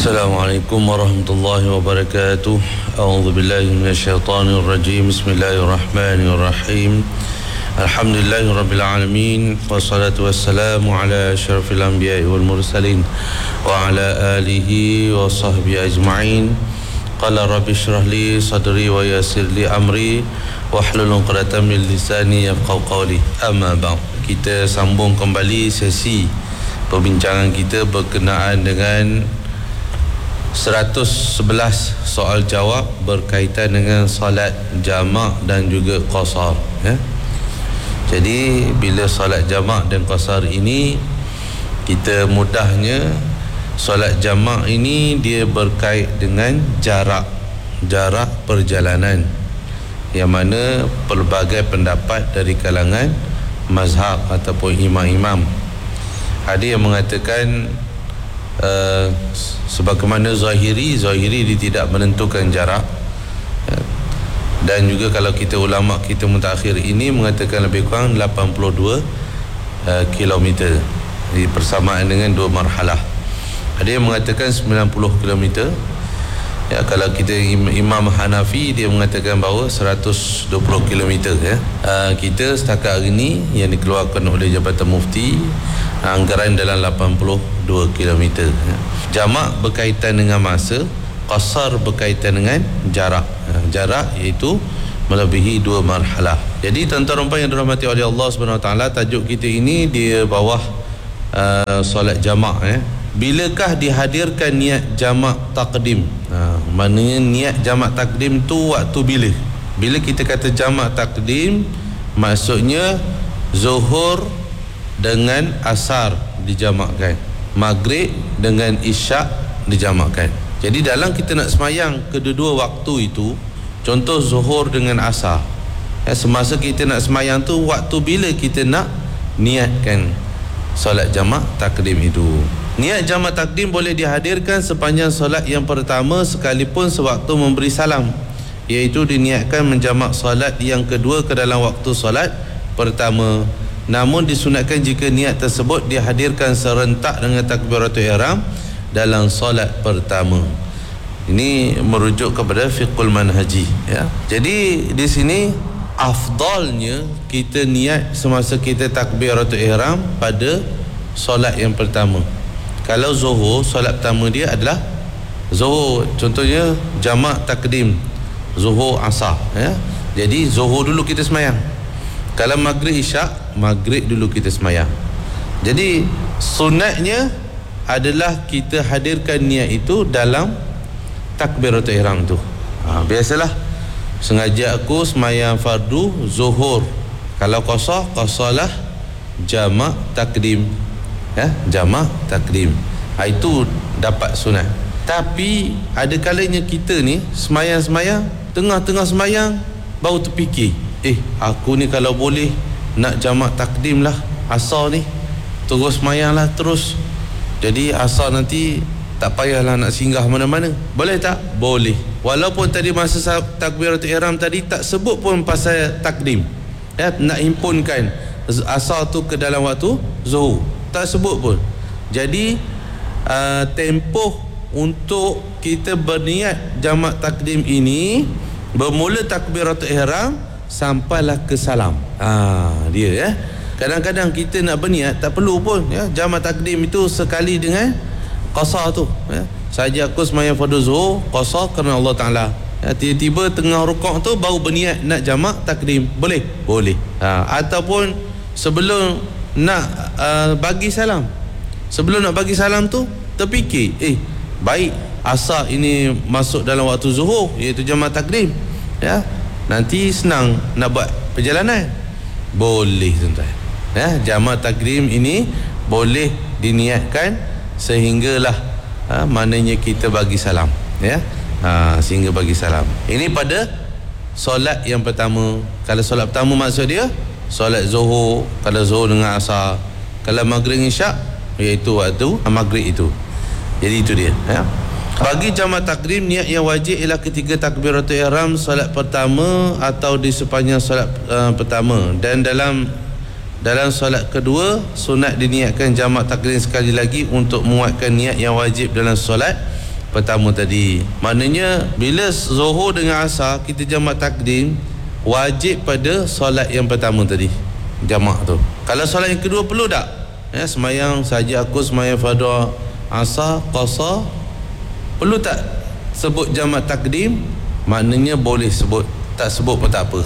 Assalamualaikum warahmatullahi wabarakatuh. A'udzu billahi minasyaitonir rajim. Bismillahirrahmanirrahim. Alhamdulillahirabbil alamin. Wassalatu wassalamu ala asyrafil anbiya'i wal mursalin wa ala alihi wa sahbihi ajma'in. Qala rabbi shrah li sadri wa yassir li amri wahlul 'uqdatam min lisani yafqahu qawli. Amma ba'd. Kita sambung kembali sesi perbincangan kita berkenaan dengan 111 soal jawab berkaitan dengan solat jamak dan juga qasar, ya. Jadi bila solat jamak dan qasar ini, kita mudahnya solat jamak ini dia berkait dengan jarak perjalanan, yang mana pelbagai pendapat dari kalangan mazhab ataupun imam-imam. Ada yang mengatakan sebagaimana Zahiri dia tidak menentukan jarak, dan juga kalau kita ulama kita mutakhir ini mengatakan lebih kurang 82 km, jadi persamaan dengan dua marhalah. Ada yang mengatakan 90 km, ya. Kalau kita Imam Hanafi dia mengatakan bahawa 120 km, ya. Kita setakat hari ini yang dikeluarkan oleh Jabatan Mufti anggaran dalam 82 km, ya. Jamak berkaitan dengan masa, qasar berkaitan dengan jarak. Jarak iaitu melebihi dua marhalah. Jadi tuan-tuan yang dirahmati oleh Allah SWT, tajuk kita ini dia bawah solat jamak, ya. Bilakah dihadirkan niat jamak takdim? Maknanya niat jamak takdim tu waktu bila? Bila kita kata jamak takdim, maksudnya zuhur dengan asar dijamakkan, maghrib dengan isyak dijamakkan. Jadi dalam kita nak semayang kedua-dua waktu itu, contoh zuhur dengan asar, ya, semasa kita nak semayang tu, waktu bila kita nak niatkan solat jamak takdim itu. Niat jamak takdim boleh dihadirkan sepanjang solat yang pertama sekalipun sewaktu memberi salam, iaitu diniatkan menjamak solat yang kedua ke dalam waktu solat pertama. Namun disunatkan jika niat tersebut dihadirkan serentak dengan takbiratul ihram dalam solat pertama. Ini merujuk kepada fiqhul manhaji, ya. Jadi di sini afdalnya kita niat semasa kita takbiratul ihram pada solat yang pertama. Kalau zuhur, solat pertama dia adalah zuhur, contohnya jamak takdim zuhur asar, ya. Jadi zuhur dulu kita semayang. Kalau maghrib isyak, maghrib dulu kita semayang. Jadi sunatnya adalah kita hadirkan niat itu dalam takbiratul ihram tu. Biasalah sengaja aku semayang fardu zuhur, kalau qasar, qasarlah jamak takdim, ya, jamak takdim. Itu dapat sunat. Tapi ada kalanya kita ni semayang-semayang, tengah-tengah semayang baru terfikir, aku ni kalau boleh nak jamak takdim lah asar ni, terus semayang lah terus. Jadi asar nanti tak payahlah nak singgah mana-mana. Boleh tak? Boleh. Walaupun tadi masa takbiratul ihram tadi tak sebut pun pasal takdim, ya, nak himpunkan asar tu ke dalam waktu zuhur, tak sebut pun. Jadi tempoh untuk kita berniat jamak takdim ini bermula takbiratul ihram sampailah ke salam. Dia, ya. Kadang-kadang kita nak berniat tak perlu pun, ya, jamak takdim itu sekali dengan qasar tu, ya. Saja aku semayang fardu zuhur qasar kerana Allah Taala, ya, tiba-tiba tengah rukuk tu baru berniat nak jamak takdim, boleh? Boleh. Ataupun sebelum nak bagi salam, sebelum nak bagi salam tu terfikir, baik asar ini masuk dalam waktu zuhur, iaitu jamak takdim, ya, nanti senang nak buat perjalanan, boleh tuan-tuan, ya. Jamak takdim ini boleh diniatkan sehinggalah maknanya kita bagi salam, ya, sehingga bagi salam. Ini pada solat yang pertama. Kalau solat pertama maksud dia solat zuhur, kalau zuhur dengan asar. Kalau maghrib isyak iaitu waktu maghrib itu. Jadi itu dia, ya. Bagi jamak takdim, niat yang wajib ialah ketika takbiratul ihram solat pertama atau di sepanjang solat pertama, dan dalam solat kedua sunat diniatkan jamak takdim sekali lagi untuk menguatkan niat yang wajib dalam solat pertama tadi. Maknanya bila Zuhur dengan Asar kita jamak takdim, wajib pada solat yang pertama tadi jamak tu. Kalau solat yang kedua perlu tak? Semayang saja aku semayang fardu Asar qasar, perlu tak sebut jamak takdim? Maknanya boleh sebut, tak sebut pun tak apa.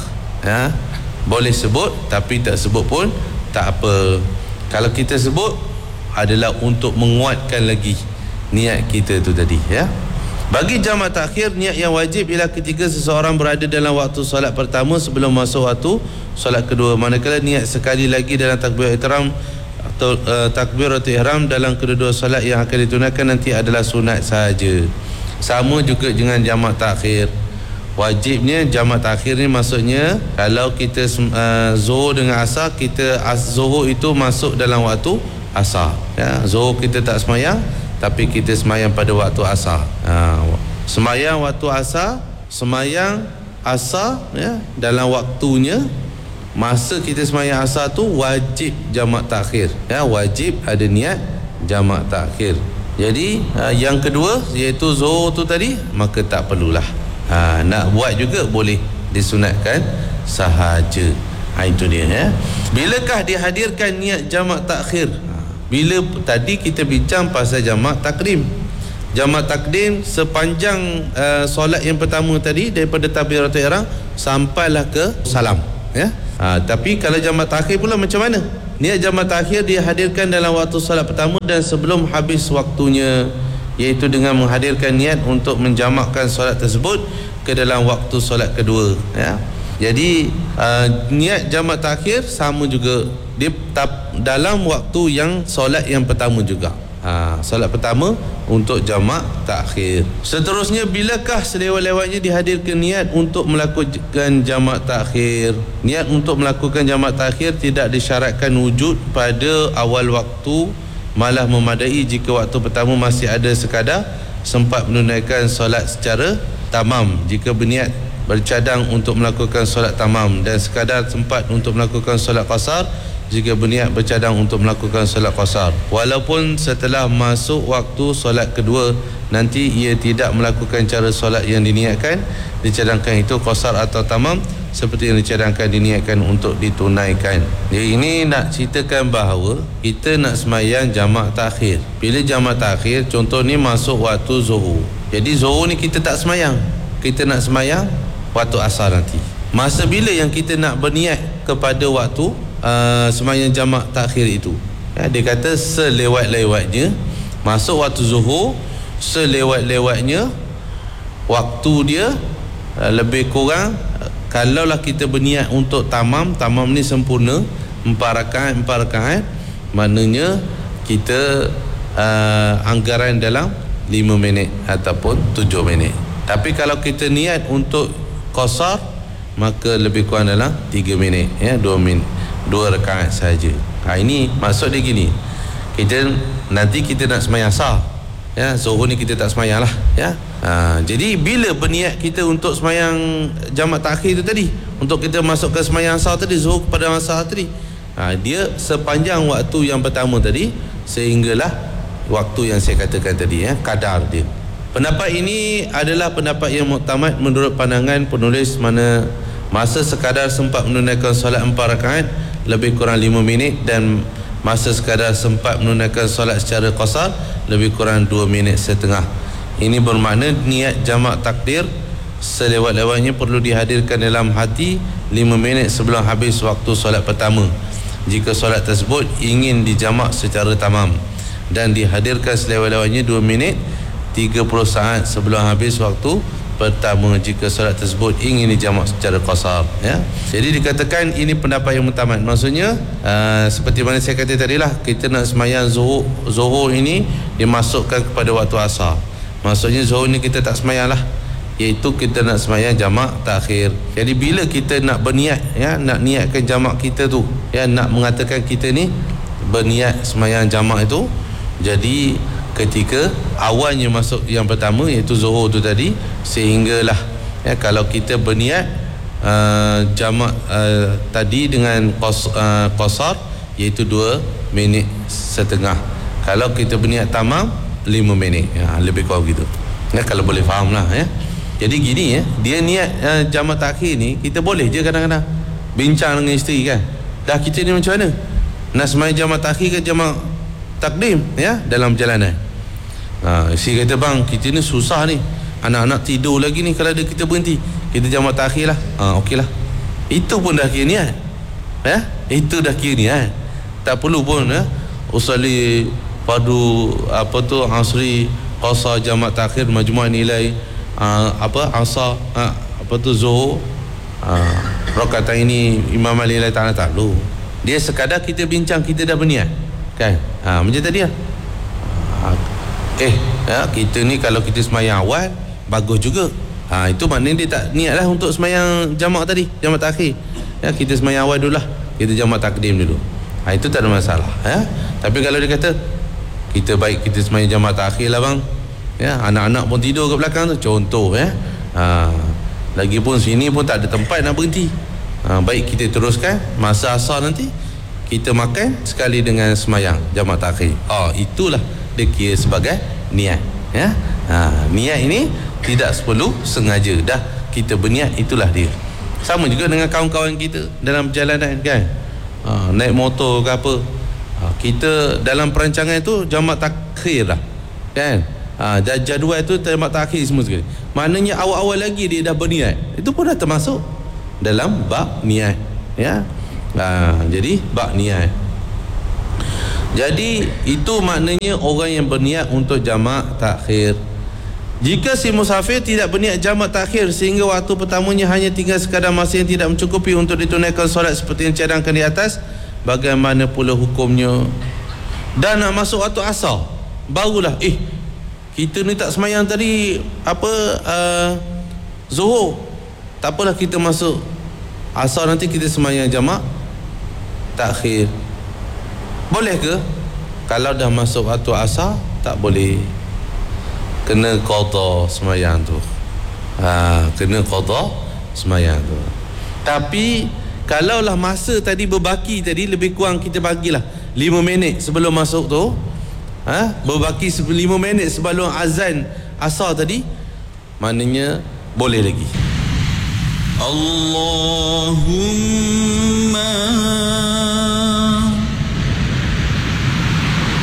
Boleh sebut tapi tak sebut pun tak apa. Kalau kita sebut adalah untuk menguatkan lagi niat kita tu tadi, ya. Bagi jamak takhir, niat yang wajib ialah ketika seseorang berada dalam waktu solat pertama sebelum masuk waktu solat kedua. Manakala niat sekali lagi dalam takbiratul ihram atau takbiratul ihram dalam kedua-dua solat yang akan ditunaikan nanti adalah sunat sahaja. Sama juga dengan jamak takhir. Wajibnya jamak takhir ni maksudnya kalau kita Zuhur dengan Asar, kita Zuhur itu masuk dalam waktu Asar, ya. Zuhur kita tak semayang tapi kita semayang pada waktu Asar. Semayang waktu Asar, semayang Asar, ya, dalam waktunya. Masa kita semayang Asar tu wajib jamak takhir, ya, wajib ada niat jamak takhir. Jadi yang kedua iaitu Zuhur tu tadi, maka tak perlulah. Nak buat juga boleh, disunatkan sahaja. Itu dia, ya. Bilakah dihadirkan niat jamak takhir? Bila tadi kita bincang pasal jamak takdim. Jamak takdim sepanjang solat yang pertama tadi daripada takbiratul ihram sampailah ke salam, ya. Tapi kalau jamak takhir pula macam mana? Niat jamak takhir dihadirkan dalam waktu solat pertama dan sebelum habis waktunya, iaitu dengan menghadirkan niat untuk menjamakkan solat tersebut ke dalam waktu solat kedua, ya. Jadi niat jamak takhir sama juga dia dalam waktu yang solat yang pertama juga. Solat pertama untuk jamak takhir. Seterusnya, bilakah selewat-lewatnya dihadirkan niat untuk melakukan jamak takhir? Niat untuk melakukan jamak takhir tidak disyaratkan wujud pada awal waktu, malah memadai jika waktu pertama masih ada sekadar sempat menunaikan solat secara tamam. Jika berniat bercadang untuk melakukan solat tamam, dan sekadar sempat untuk melakukan solat qasar jika berniat bercadang untuk melakukan solat qasar. Walaupun setelah masuk waktu solat kedua nanti ia tidak melakukan cara solat yang diniatkan, dicadangkan itu qasar atau tamam seperti yang dicadangkan diniatkan untuk ditunaikan. Jadi ini nak ceritakan bahawa kita nak semayang jamak takhir. Bila jamak takhir, contoh ni masuk waktu Zuhur. Jadi Zuhur ni kita tak semayang, kita nak semayang waktu Asar nanti. Masa bila yang kita nak berniat kepada waktu semayang jamak takhir itu, ya, dia kata selewat-lewatnya masuk waktu Zuhur, selewat-lewatnya waktu dia lebih kurang. Kalaulah kita berniat untuk tamam ni sempurna 4 rakaat, maknanya kita anggaran dalam 5 minit ataupun 7 minit. Tapi kalau kita niat untuk qasar, maka lebih kurang dalam 3 minit, ya, 2 rakaat saja. Ini maksud dia gini, nanti kita nak semayang Asar, ya, Zuhur ni kita tak semayang lah, ya. Jadi bila berniat kita untuk semayang jamak takhir itu tadi, untuk kita masuk ke semayang Asar tadi, Zuhur kepada Asar tadi, dia sepanjang waktu yang pertama tadi sehinggalah waktu yang saya katakan tadi, ya, kadar dia. Pendapat ini adalah pendapat yang muktamad menurut pandangan penulis, mana masa sekadar sempat menunaikan solat 4 rakaat lebih kurang 5 minit, dan masa sekadar sempat menunaikan solat secara qasar lebih kurang 2 minit setengah. Ini bermakna niat jamak takdir selewat-lewatnya perlu dihadirkan dalam hati 5 minit sebelum habis waktu solat pertama, jika solat tersebut ingin dijamak secara tamam, dan dihadirkan selewat-lewatnya 2 minit 30 saat sebelum habis waktu pertama jika solat tersebut ingin dijamak secara qasar, ya. Jadi dikatakan ini pendapat yang muktamad. Maksudnya seperti mana saya kata tadi lah, kita nak semayang Zuhur ini dimasukkan kepada waktu Asar. Maksudnya Zuhur ni kita tak semayang lah, iaitu kita nak semayang jamak takhir. Jadi bila kita nak berniat, ya, nak niatkan jamak kita tu, ya, nak mengatakan kita ni berniat semayang jamak itu, jadi ketika awalnya masuk yang pertama iaitu Zuhur tu tadi, sehinggalah, ya, kalau kita berniat jamak tadi dengan qasar iaitu 2 minit setengah. Kalau kita berniat tamam 5 minit, ya, lebih kurang gitu. Ya, kalau boleh faham lah ya. Jadi gini ya, dia niat jamak takhir ni, kita boleh je kadang-kadang bincang dengan isteri kan, dah kita ni macam mana nak semai jamak takhir ke jamak takdim ya dalam perjalanan. Isteri kata, bang kita ni susah ni, anak-anak tidur lagi ni, kalau ada kita berhenti, kita jamak takhir lah. Okey lah, itu pun dah kira niat ya, itu dah kira niat. Tak perlu pun ya usalli padu asri qasa jamak takhir majmu' nilai asar zuhur rakaat ini Imam Ali Ta'ala tak perlu. Dia sekadar kita bincang, kita dah berniat kan, macam tadi lah. Kita ni kalau kita semayang awal bagus juga, itu maknanya dia tak niat lah untuk semayang jamak tadi, jamak takhir ya. Kita semayang awal dulu lah, kita jamak takdim dulu, itu tak ada masalah ya. Tapi kalau dia kata kita baik kita semayang jamak takhir lah bang ya, anak-anak pun tidur ke belakang tu contoh ya, lagipun sini pun tak ada tempat nak berhenti, baik kita teruskan masa asar nanti kita makan sekali dengan semayang jamak takhir. Itulah dia kira sebagai niat ya. Niat ini tidak perlu sengaja, dah kita berniat, itulah dia. Sama juga dengan kawan-kawan kita dalam perjalanan kan, naik motor ke apa, kita dalam perancangan itu jamak takhir lah kan, jadual itu jamak takhir semua sekali. Maknanya awal-awal lagi dia dah berniat, itu pun dah termasuk dalam bab niat ya. Jadi bab niat, jadi itu maknanya orang yang berniat untuk jamak takhir. Jika si musafir tidak berniat jamak takhir sehingga waktu pertamanya hanya tinggal sekadar masa yang tidak mencukupi untuk ditunaikan solat seperti yang cadangkan di atas, bagaimana pula hukumnya? Dan nak masuk waktu asar barulah kita ni tak semayang tadi zuhur, tak apalah kita masuk asar nanti kita semayang jamak takhir. Boleh ke? Kalau dah masuk waktu asar tak boleh, kena qada semayang tu. Kena qada semayang tu. Tapi kalaulah masa tadi berbaki tadi, lebih kurang kita bagilah 5 minit sebelum masuk tu, berbaki 5 minit sebelum azan asar tadi, maknanya boleh lagi. Allahumma